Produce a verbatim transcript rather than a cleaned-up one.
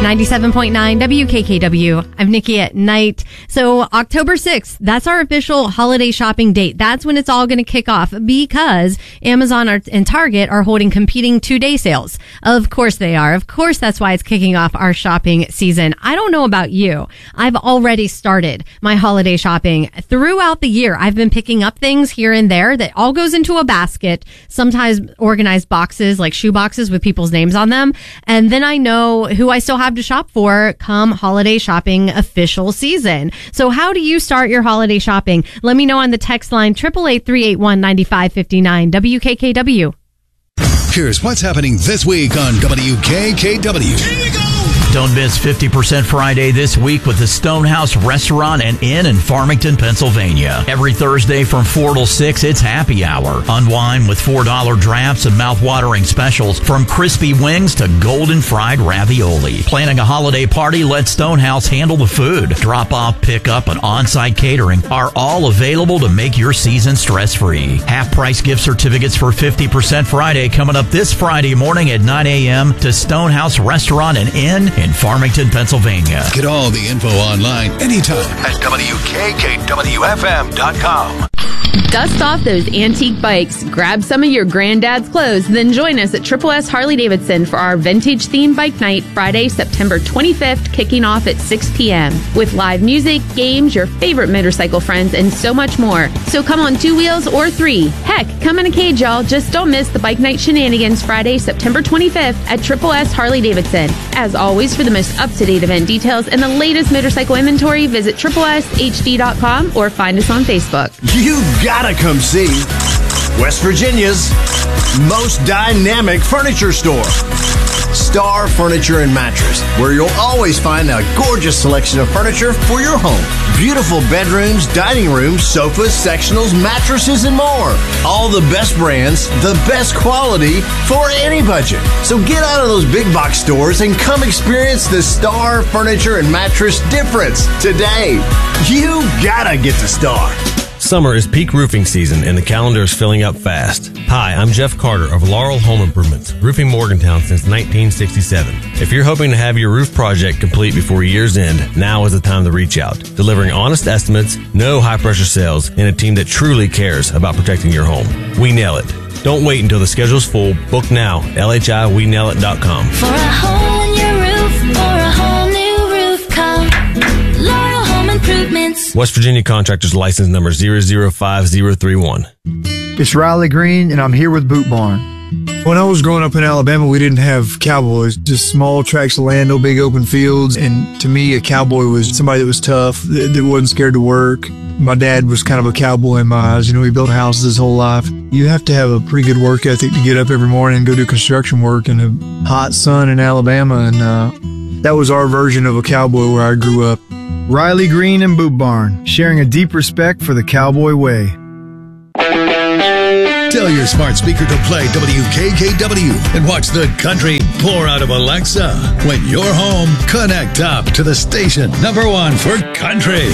ninety-seven point nine W K K W. I'm Nikki at Night. So October sixth, that's our official holiday shopping date. That's when it's all going to kick off because Amazon and Target are holding competing two-day sales. Of course they are. Of course that's why it's kicking off our shopping season. I don't know about you. I've already started my holiday shopping. Throughout the year, I've been picking up things here and there that all goes into a basket, sometimes organized boxes like shoe boxes with people's names on them. And then I know who I still have to shop for come holiday shopping official season. So how do you start your holiday shopping? Let me know on the text line eight eight eight, three eight one, nine five five nine W K K W. Here's what's happening this week on W K K W. Here we go! Don't miss fifty percent Friday this week with the Stonehouse Restaurant and Inn in Farmington, Pennsylvania. Every Thursday from four till six, it's happy hour. Unwind with four dollar drafts and mouth-watering specials from crispy wings to golden fried ravioli. Planning a holiday party? Let Stonehouse handle the food. Drop-off, pick-up, and on-site catering are all available to make your season stress-free. Half-price gift certificates for fifty percent Friday coming up this Friday morning at nine a.m. to Stonehouse Restaurant and Inn in Farmington, Pennsylvania. Get all the info online anytime at W K K W F M dot com. Dust off those antique bikes, grab some of your granddad's clothes, then join us at Triple S Harley-Davidson for our vintage themed bike night Friday, September twenty-fifth, kicking off at six p.m. with live music, games, your favorite motorcycle friends, and so much more. So come on two wheels or three. Heck, come in a cage, y'all. Just don't miss the bike night shenanigans Friday, September twenty-fifth at Triple S Harley-Davidson. As always, for the most up-to-date event details and the latest motorcycle inventory, visit triple S H D dot com or find us on Facebook. You gotta come see West Virginia's most dynamic furniture store, Star Furniture and Mattress, where you'll always find a gorgeous selection of furniture for your home. Beautiful bedrooms, dining rooms, sofas, sectionals, mattresses, and more. All the best brands, the best quality for any budget. So get out of those big box stores and come experience the Star Furniture and Mattress difference today. You gotta get to Star. Summer is peak roofing season and the calendar is filling up fast. Hi, I'm Jeff Carter of Laurel Home Improvements, roofing Morgantown since nineteen sixty-seven. If you're hoping to have your roof project complete before year's end, now is the time to reach out. Delivering honest estimates, no high pressure sales, and a team that truly cares about protecting your home. We nail it. Don't wait until the schedule's full. Book now. L H I we nail it dot com. For a hole in your roof or a whole new roof, call Laurel Home Improvements. West Virginia Contractors License Number zero zero five zero three one. It's Riley Green, and I'm here with Boot Barn. When I was growing up in Alabama, we didn't have cowboys, just small tracts of land, no big open fields. And to me, a cowboy was somebody that was tough, that, that wasn't scared to work. My dad was kind of a cowboy in my eyes. You know, he built houses his whole life. You have to have a pretty good work ethic to get up every morning and go do construction work in the hot sun in Alabama. And uh, that was our version of a cowboy where I grew up. Riley Green and Boot Barn, sharing a deep respect for the cowboy way. Tell your smart speaker to play W K K W and watch the country pour out of Alexa. When you're home, connect up to the station number one for country.